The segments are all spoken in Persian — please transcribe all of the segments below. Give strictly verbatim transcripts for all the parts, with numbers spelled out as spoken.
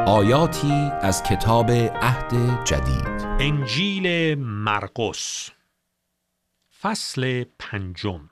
آیاتی از کتاب عهد جدید. انجیل مرقس فصل پنجم.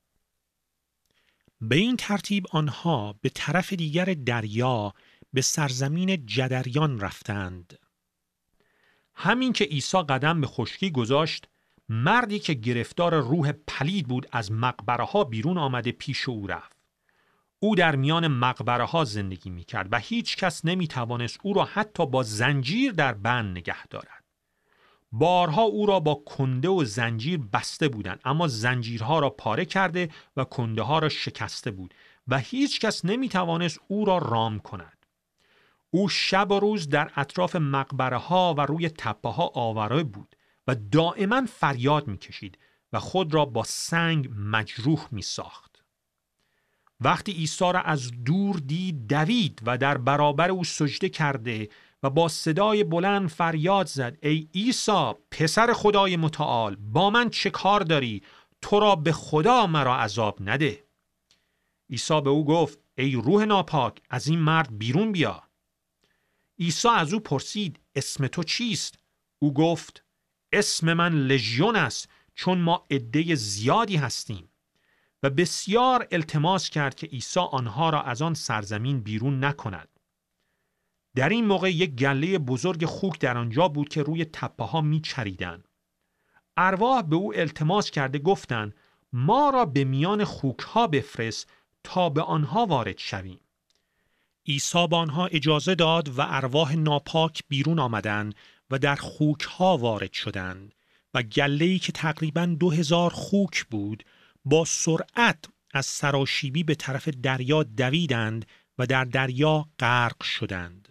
به این ترتیب آنها به طرف دیگر دریا به سرزمین جدریان رفتند. همین که عیسی قدم به خشکی گذاشت، مردی که گرفتار روح پلید بود از مقبره ها بیرون آمده پیش او رفت. او در میان مقبره ها زندگی می کرد و هیچ کس نمی توانست او را حتی با زنجیر در بند نگه دارد. بارها او را با کنده و زنجیر بسته بودند، اما زنجیرها را پاره کرده و کنده ها را شکسته بود و هیچ کس نمی توانست او را رام کند. او شب و روز در اطراف مقبره ها و روی تپه ها آواره بود و دائما فریاد می کشید و خود را با سنگ مجروح می ساخت. وقتی عیسی را از دور دید، دوید و در برابر او سجده کرده و با صدای بلند فریاد زد: ای عیسی پسر خدای متعال، با من چه کار داری؟ تو را به خدا مرا عذاب نده. عیسی به او گفت: ای روح ناپاک، از این مرد بیرون بیا. عیسی از او پرسید: اسم تو چیست؟ او گفت: اسم من لژیون است، چون ما عده زیادی هستیم. و بسیار التماس کرد که عیسی آنها را از آن سرزمین بیرون نکند. در این موقع یک گله بزرگ خوک در آنجا بود که روی تپه ها می چریدند. ارواح به او التماس کرده گفتند: ما را به میان خوک ها بفرست تا به آنها وارد شویم. عیسی به آنها اجازه داد و ارواح ناپاک بیرون آمدند و در خوک ها وارد شدند و گله‌ای که تقریباً دو هزار خوک بود با سرعت از سراشیبی به طرف دریا دویدند و در دریا غرق شدند.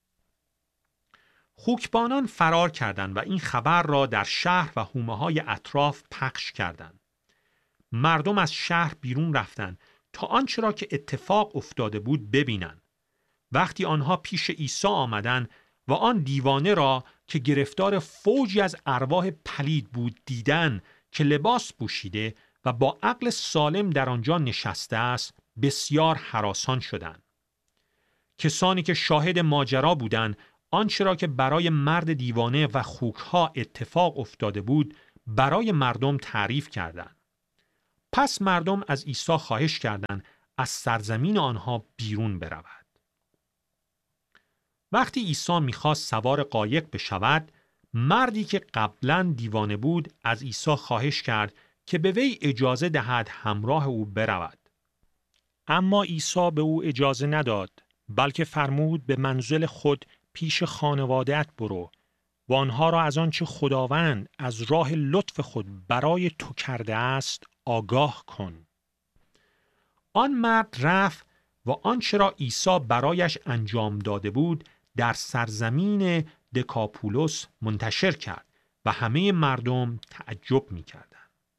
خوکبانان فرار کردند و این خبر را در شهر و حومه‌های اطراف پخش کردند. مردم از شهر بیرون رفتند تا آنچه را که اتفاق افتاده بود ببینند. وقتی آنها پیش عیسی آمدند و آن دیوانه را که گرفتار فوجی از ارواح پلید بود دیدند که لباس پوشیده و با عقل سالم در آنجا نشسته است، بسیار هراسان شدند. کسانی که شاهد ماجرا بودند آنچه را که برای مرد دیوانه و خوکها اتفاق افتاده بود برای مردم تعریف کردند. پس مردم از عیسی خواهش کردند از سرزمین آنها بیرون برود. وقتی عیسی می‌خواست سوار قایق بشود، مردی که قبلاً دیوانه بود از عیسی خواهش کرد که به وی اجازه دهد همراه او برود. اما عیسی به او اجازه نداد، بلکه فرمود به منزل خود پیش خانواده‌ات برو و آنها را از آنچه خداوند از راه لطف خود برای تو کرده است آگاه کن. آن مرد رفت و آنچه را عیسی برایش انجام داده بود در سرزمین دکاپولوس منتشر کرد و همه مردم تعجب می‌کردند.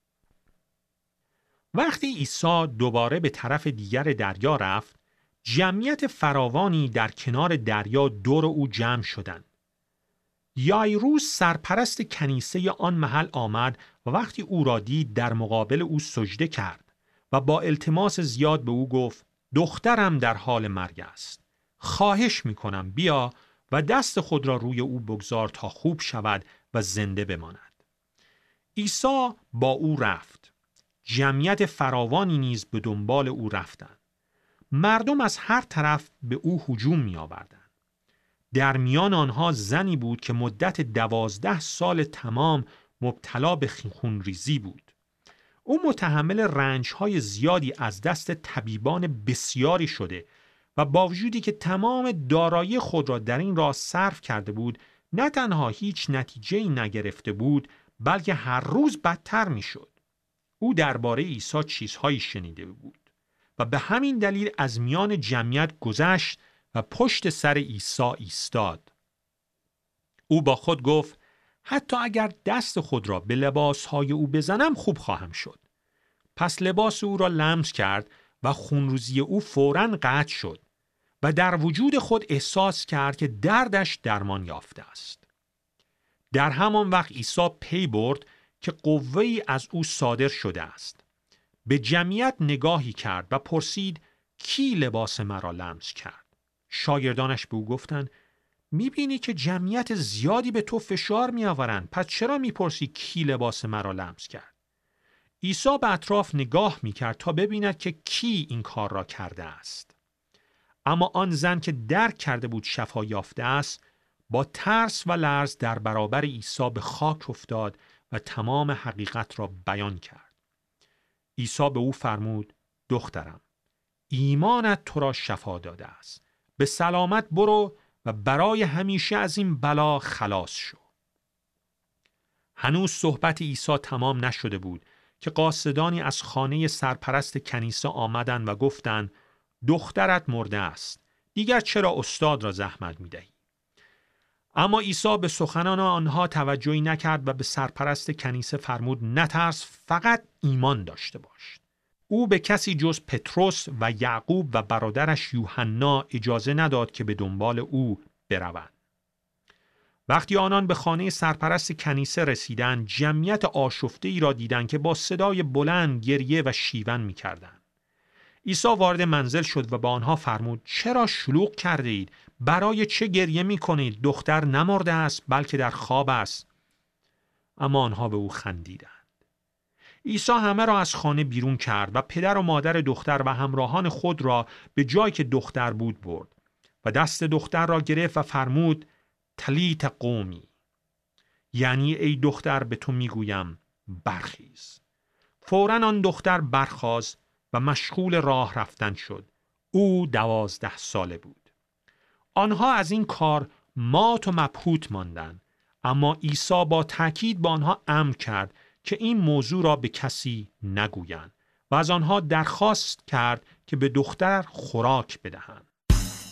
وقتی عیسی دوباره به طرف دیگر دریا رفت، جمعیت فراوانی در کنار دریا دور او جمع شدند. یایروس سرپرست کنیسه آن محل آمد و وقتی او را دید در مقابل او سجده کرد و با التماس زیاد به او گفت: دخترم در حال مرگ است. خواهش می‌کنم بیا و دست خود را روی او بگذار تا خوب شود و زنده بماند. عیسی با او رفت. جمعیت فراوانی نیز به دنبال او رفتند. مردم از هر طرف به او هجوم می آوردند. در میان آنها زنی بود که مدت دوازده سال تمام مبتلا به خونریزی بود. او متحمل رنج‌های زیادی از دست طبیبان بسیاری شده و با وجودی که تمام دارایی خود را در این راه صرف کرده بود، نه تنها هیچ نتیجه‌ای نگرفته بود، بلکه هر روز بدتر می‌شد. او درباره عیسی چیزهایی شنیده بود و به همین دلیل از میان جمعیت گذشت و پشت سر عیسی ایستاد. او با خود گفت: حتی اگر دست خود را به لباسهای او بزنم خوب خواهم شد. پس لباس او را لمس کرد و خونریزی او فوراً قطع شد و در وجود خود احساس کرد که دردش درمان یافته است. در همان وقت عیسی پی برد که قوه‌ای از او صادر شده است. به جمعیت نگاهی کرد و پرسید: کی لباس مرا لمس کرد؟ شاگردانش به او گفتند: میبینی که جمعیت زیادی به تو فشار میآورند، پس چرا میپرسی کی لباس مرا لمس کرد؟ عیسی به اطراف نگاه میکرد تا ببیند که کی این کار را کرده است. اما آن زن که درک کرده بود شفا یافته است، با ترس و لرز در برابر عیسی به خاک افتاد و تمام حقیقت را بیان کرد. عیسی به او فرمود: دخترم، ایمانت تو را شفا داده است. به سلامت برو و برای همیشه از این بلا خلاص شو. هنوز صحبت عیسی تمام نشده بود که قاصدانی از خانه سرپرست کنیسه آمدند و گفتند: دخترت مرده است. دیگر چرا استاد را زحمت می‌دهی؟ اما عیسی به سخنان آنها توجهی نکرد و به سرپرست کنیسه فرمود: نترس، فقط ایمان داشته باش. او به کسی جز پتروس و یعقوب و برادرش یوحنا اجازه نداد که به دنبال او بروند. وقتی آنان به خانه سرپرست کنیسه رسیدند، جمعیت آشفته‌ای را دیدند که با صدای بلند گریه و شیون می‌کردند. عیسی وارد منزل شد و با آنها فرمود: چرا شلوغ کرده اید؟ برای چه گریه می‌کنید؟ دختر نمرده است، بلکه در خواب است. اما آنها به او خندیدند. عیسی همه را از خانه بیرون کرد و پدر و مادر دختر و همراهان خود را به جایی که دختر بود برد و دست دختر را گرفت و فرمود: تلیت قومی، یعنی ای دختر به تو میگویم برخیز. فوراً آن دختر برخاست و مشغول راه رفتن شد. او دوازده ساله بود. آنها از این کار مات و مبهوت ماندند، اما عیسی با تأکید با آنها امر کرد که این موضوع را به کسی نگویند و از آنها درخواست کرد که به دختر خوراک بدهند.